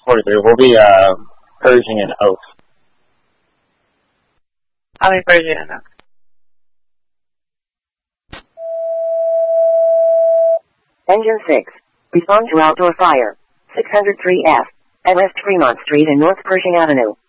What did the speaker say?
43. We'll be Pershing and Oaks. I'll be Pershing and Oaks. Engine 6. Respond to outdoor fire. 603F. At West Fremont Street and North Pershing Avenue.